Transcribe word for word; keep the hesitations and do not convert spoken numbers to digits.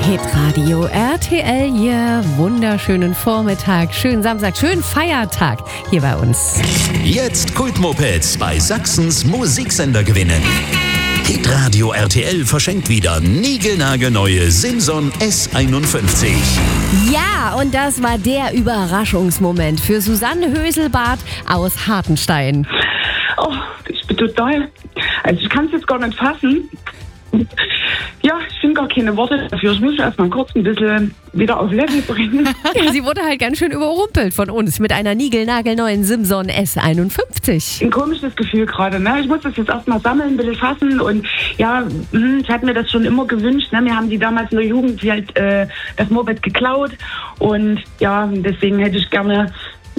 Hitradio R T L hier. Wunderschönen Vormittag, schönen Samstag, schönen Feiertag hier bei uns. Jetzt Kultmopeds bei Sachsens Musiksender gewinnen. Hitradio R T L verschenkt wieder niegelnagelneue Simson S einundfünfzig. Ja, und das war der Überraschungsmoment für Susanne Höselbart aus Hartenstein. Oh, ich bin total... Also ich kann es jetzt gar nicht fassen. Ja, ich finde gar keine Worte dafür. Ich muss mich erstmal kurz ein bisschen wieder auf Level bringen. Ja, sie wurde halt ganz schön überrumpelt von uns mit einer niegelnagelneuen Simson S einundfünfzig. Ein komisches Gefühl gerade, ne? Ich muss das jetzt erstmal sammeln, ein bisschen fassen und ja, ich hatte mir das schon immer gewünscht, ne? Wir haben die damals in der Jugend halt äh, das Moped geklaut und ja, deswegen hätte ich gerne